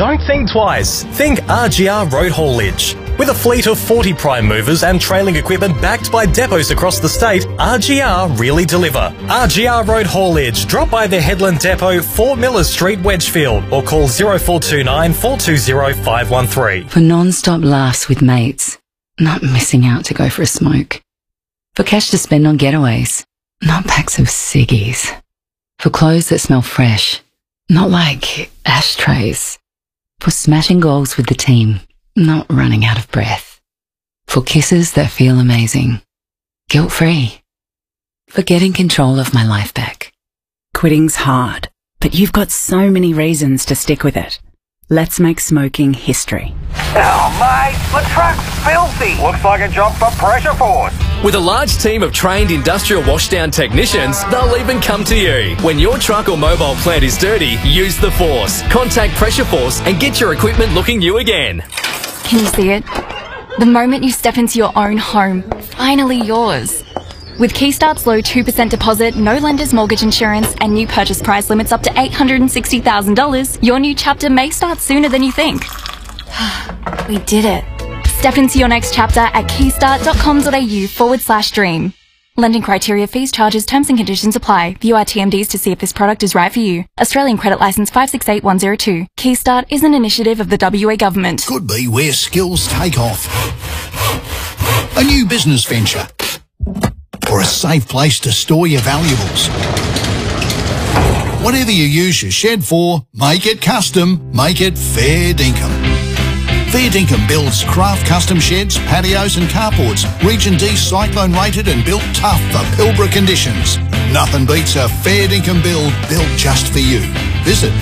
Don't think twice. Think RGR Road Haulage. With a fleet of 40 prime movers and trailing equipment backed by depots across the state, RGR really deliver. RGR Road Haulage. Drop by their Headland Depot, 4 Millers Street, Wedgefield, or call 0429 420 513. For non-stop laughs with mates, not missing out to go for a smoke. For cash to spend on getaways, not packs of ciggies. For clothes that smell fresh, not like ashtrays. For smashing goals with the team, not running out of breath. For kisses that feel amazing, guilt-free. For getting control of my life back. Quitting's hard, but you've got so many reasons to stick with it. Let's make smoking history. Oh, mate, the truck's filthy. Looks like a job for Pressure Force. With a large team of trained industrial washdown technicians, they'll even come to you. When your truck or mobile plant is dirty, use the Force. Contact Pressure Force and get your equipment looking new again. Can you see it? The moment you step into your own home, finally yours. With Keystart's low 2% deposit, no lender's mortgage insurance, and new purchase price limits up to $860,000, your new chapter may start sooner than you think. We did it. Step into your next chapter at keystart.com.au/dream. Lending criteria, fees, charges, terms and conditions apply. View our TMDs to see if this product is right for you. Australian Credit Licence 568102. Keystart is an initiative of the WA Government. Could be where skills take off. A new business venture. Or a safe place to store your valuables. Whatever you use your shed for, make it custom, make it fair dinkum. Fair Dinkum builds craft custom sheds, patios and carports, Region D cyclone rated and built tough for Pilbara conditions. Nothing beats a Fair Dinkum build built just for you. Visit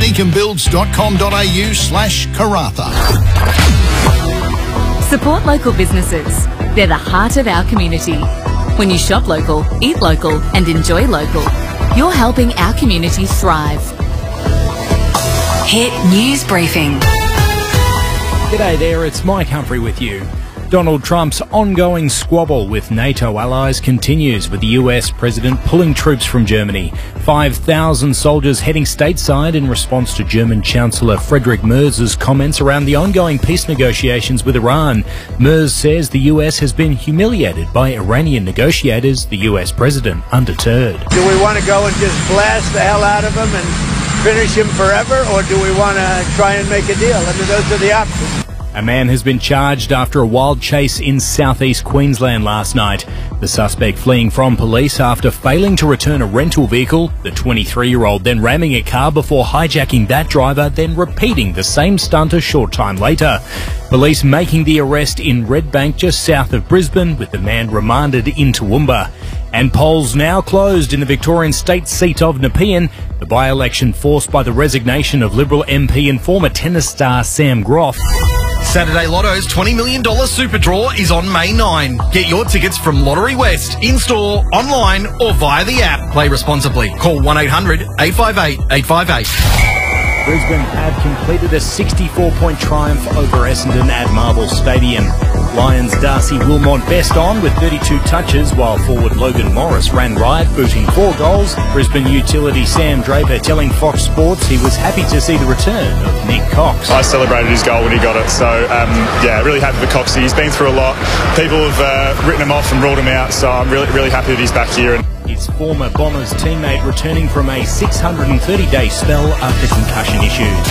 fairdinkumbuilds.com.au/Karratha. Support local businesses. They're the heart of our community. When you shop local, eat local and enjoy local, you're helping our community thrive. Hit News Briefing. G'day there, it's Mike Humphrey with you. Donald Trump's ongoing squabble with NATO allies continues, with the US president pulling troops from Germany. 5,000 soldiers heading stateside in response to German Chancellor Friedrich Merz's comments around the ongoing peace negotiations with Iran. Merz says the US has been humiliated by Iranian negotiators, the US president undeterred. Do we want to go and just blast the hell out of him and finish him forever, or do we want to try and make a deal? I mean, those are the options. A man has been charged after a wild chase in southeast Queensland last night. The suspect fleeing from police after failing to return a rental vehicle, the 23-year-old then ramming a car before hijacking that driver, then repeating the same stunt a short time later. Police making the arrest in Redbank just south of Brisbane, with the man remanded in Toowoomba. And polls now closed in the Victorian state seat of Nepean, the by-election forced by the resignation of Liberal MP and former tennis star Sam Groff. Saturday Lotto's $20 million Super Draw is on May 9. Get your tickets from Lottery West, in-store, online or via the app. Play responsibly. Call 1-800-858-858. Brisbane have completed a 64-point triumph over Essendon at Marvel Stadium. Lions' Darcy Wilmot best on with 32 touches, while forward Logan Morris ran riot, booting 4 goals. Brisbane utility Sam Draper telling Fox Sports he was happy to see the return of Nick Cox. I celebrated his goal when he got it, so yeah, really happy for Coxie. He's been through a lot. People have written him off and ruled him out, so I'm really happy that he's back here. His former Bombers teammate returning from a 630-day spell after concussion issues.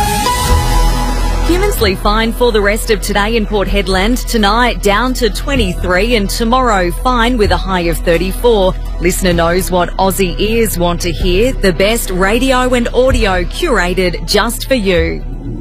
Humansly fine for the rest of today in Port Hedland. Tonight down to 23 and tomorrow fine with a high of 34. Listener knows what Aussie ears want to hear. The best radio and audio curated just for you.